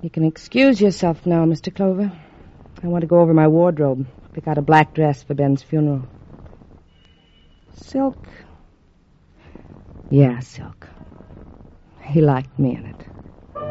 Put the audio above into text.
You can excuse yourself now, Mr. Clover. I want to go over my wardrobe. Pick out a black dress for Ben's funeral. Silk. Yeah, silk. He liked me in it.